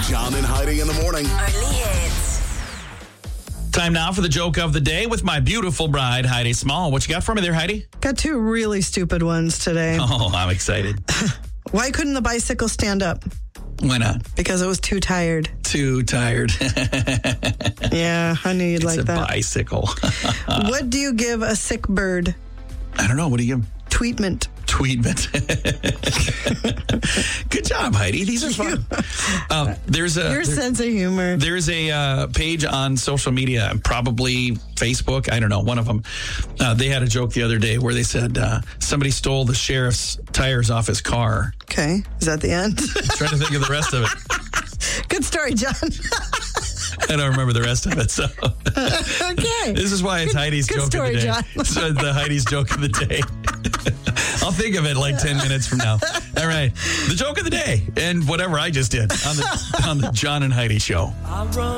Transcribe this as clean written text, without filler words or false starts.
John and Heidi in the morning. Early hits. Time now for the joke of the day with my beautiful bride, Heidi Small. What you got for me there, Heidi? Got two really stupid ones today. Oh, I'm excited. Why couldn't the bicycle stand up? Why not? Because it was too tired. Too tired. Yeah, I knew you'd like It's a that. bicycle. What do you give a sick bird? I don't know. What do you give him? Tweetment. Tweetment. Good job, Heidi. These are fun. Your sense of humor. There's a page on social media, probably Facebook. I don't know. One of them. They had a joke the other day where they said somebody stole the sheriff's tires off his car. Okay, is that the end? I'm trying to think of the rest of it. Good story, John. I don't remember the rest of it. So Okay. this is why it's Heidi's good joke story, of the day. John. So the Heidi's joke of the day. I'll think of it like 10 minutes from now. All right. The joke of the day and whatever I just did on the John and Heidi show.